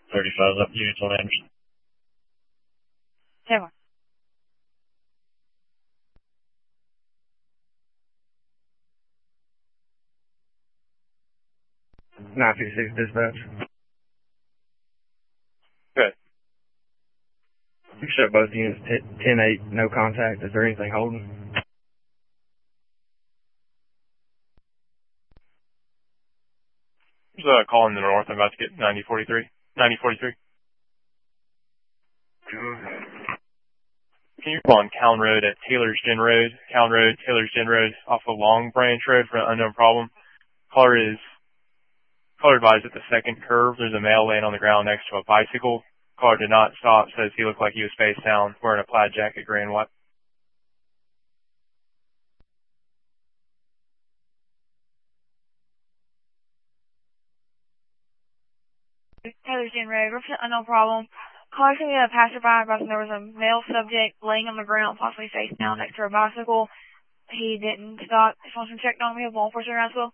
35 up units on Anderson. 10-1. 956 dispatch. Good. You show both units 10-8, no contact. Is there anything holding? There's a call in the north. I'm about to get 9043. 9043. Can you call on Callan Road at Taylor's Gin Road? Callan Road, Taylor's Gin Road, off of Long Branch Road for an unknown problem. Caller advised at the second curve. There's a male laying on the ground next to a bicycle. Caller did not stop. Says he looked like he was face down, wearing a plaid jacket, gray and white. Taylor's Gin Road, represent unknown problem. Caller said a passerby advising there was a male subject laying on the ground, possibly face down next to a bicycle. He didn't stop. If someone checked on me, a law enforcement around as well.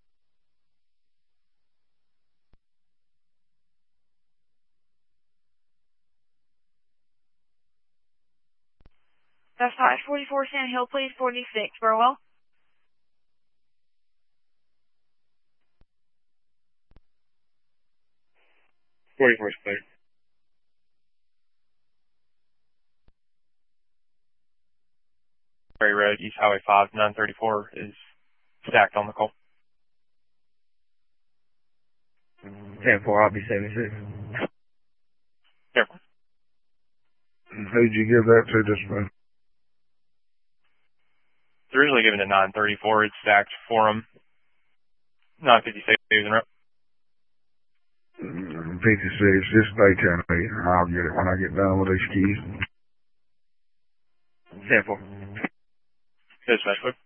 That's 44 Sand Hill, please, 46, Burwell. Forty-four is clear. Berry Road, East Highway 5, 934 is stacked on the call. 10-4, I'll be 76. Careful. Who'd you give that to, dispatch? It's originally given to 934. It's stacked for him. 956 is in row. 56, just stay 10-8. I'll get it when I get done with these keys. 10-4. Dispatch, quick.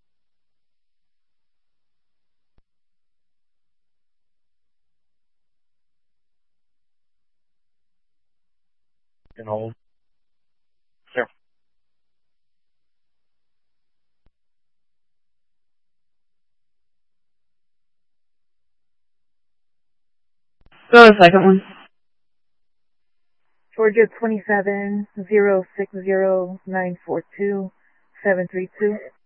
Can hold. Sure. Go to the second one. Georgia 27 060 942 732.